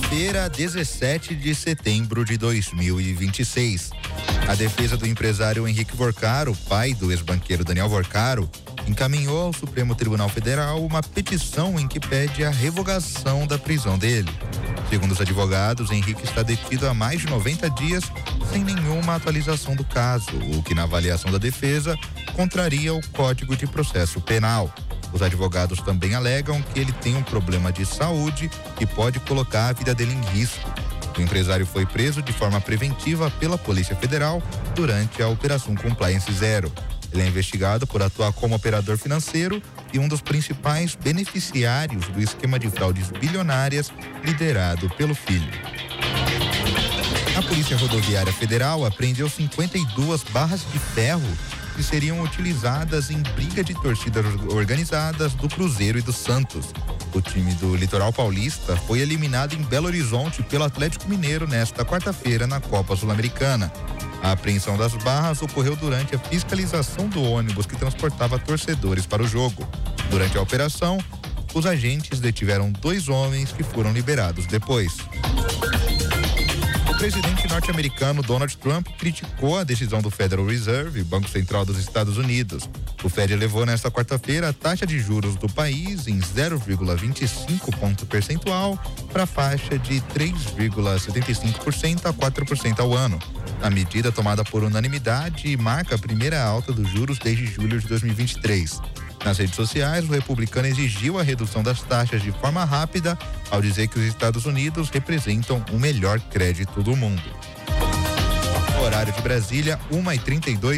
quarta-feira, 17 de setembro de 2026. A defesa do empresário Henrique Vorcaro, pai do ex-banqueiro Daniel Vorcaro, encaminhou ao Supremo Tribunal Federal uma petição em que pede a revogação da prisão dele. Segundo os advogados, Henrique está detido há mais de 90 dias sem nenhuma atualização do caso, o que, na avaliação da defesa, contraria o Código de Processo Penal. Os advogados também alegam que ele tem um problema de saúde que pode colocar a vida dele em risco. O empresário foi preso de forma preventiva pela Polícia Federal durante a Operação Compliance Zero. Ele é investigado por atuar como operador financeiro e um dos principais beneficiários do esquema de fraudes bilionárias liderado pelo filho. A Polícia Rodoviária Federal apreendeu 52 barras de ferro que seriam utilizadas em briga de torcidas organizadas do Cruzeiro e do Santos. O time do Litoral Paulista foi eliminado em Belo Horizonte pelo Atlético Mineiro nesta quarta-feira na Copa Sul-Americana. A apreensão das barras ocorreu durante a fiscalização do ônibus que transportava torcedores para o jogo. Durante a operação, os agentes detiveram 2 homens que foram liberados depois. O presidente norte-americano Donald Trump criticou a decisão do Federal Reserve, Banco Central dos Estados Unidos. O Fed elevou nesta quarta-feira a taxa de juros do país em 0,25 ponto percentual para a faixa de 3,75% a 4% ao ano. A medida, tomada por unanimidade, marca a primeira alta dos juros desde julho de 2023. Nas redes sociais, o republicano exigiu a redução das taxas de forma rápida, ao dizer que os Estados Unidos representam o melhor crédito do mundo. Horário de Brasília, 1h32.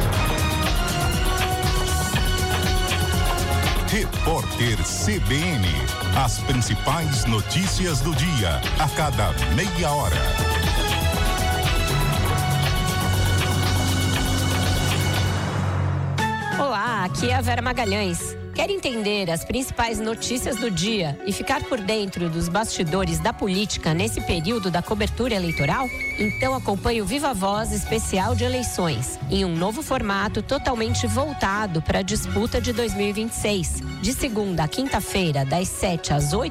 Repórter CBN. As principais notícias do dia, a cada meia hora. Olá, aqui é a Vera Magalhães. Quer entender as principais notícias do dia e ficar por dentro dos bastidores da política nesse período da cobertura eleitoral? Então acompanhe o Viva Voz especial de eleições, em um novo formato totalmente voltado para a disputa de 2026. De segunda a quinta-feira, das 7 às 8